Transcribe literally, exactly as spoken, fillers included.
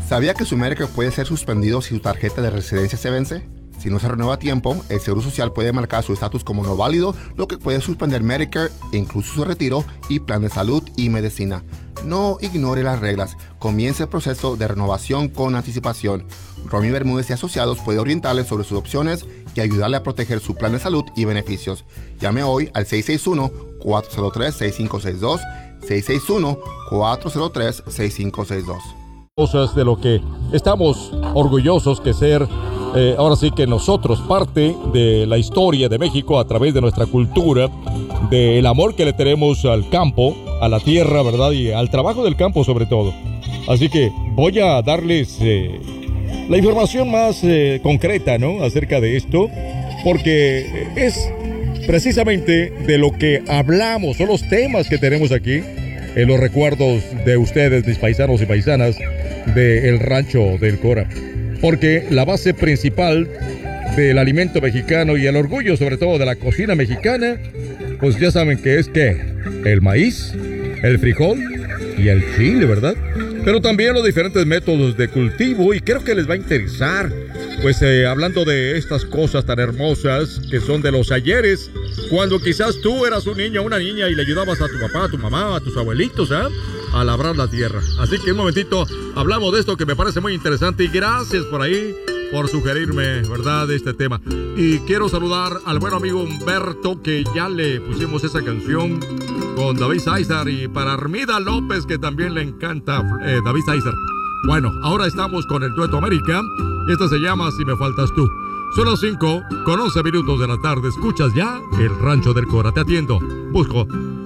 ¿Sabía que su Medicare puede ser suspendido si su tarjeta de residencia se vence? Si no se renueva a tiempo, el Seguro Social puede marcar su estatus como no válido, lo que puede suspender Medicare, incluso su retiro y plan de salud y medicina. No ignore las reglas. Comience el proceso de renovación con anticipación. Romy Bermúdez y Asociados puede orientarle sobre sus opciones y ayudarle a proteger su plan de salud y beneficios. Llame hoy al seis seis uno, cuatro cero tres, seis cinco seis dos, seis seis uno, cuatro cero tres, seis cinco seis dos. Cosas de lo que estamos orgullosos que ser, eh, ahora sí que nosotros, parte de la historia de México a través de nuestra cultura, del amor que le tenemos al campo, a la tierra, ¿verdad? Y al trabajo del campo sobre todo. Así que voy a darles eh, la información más eh, concreta, ¿no? Acerca de esto, porque es precisamente de lo que hablamos, son los temas que tenemos aquí, en los recuerdos de ustedes, mis paisanos y paisanas, del Rancho del Cora. Porque la base principal del alimento mexicano y el orgullo sobre todo de la cocina mexicana, pues ya saben que es que el maíz, el frijol y el chile, ¿verdad? Pero también los diferentes métodos de cultivo, y creo que les va a interesar, pues eh, hablando de estas cosas tan hermosas que son de los ayeres, cuando quizás tú eras un niño o una niña y le ayudabas a tu papá, a tu mamá, a tus abuelitos, ¿eh? A labrar la tierra. Así que un momentito hablamos de esto que me parece muy interesante, y gracias por ahí, por sugerirme, ¿verdad?, este tema. Y quiero saludar al buen amigo Humberto, que ya le pusimos esa canción con David César, y para Armida López, que también le encanta eh, David César. Bueno, ahora estamos con el Dueto América. Esta se llama Si Me Faltas Tú. Son las cinco con once minutos de la tarde. Escuchas ya el Rancho del Cora. Te atiendo. Busco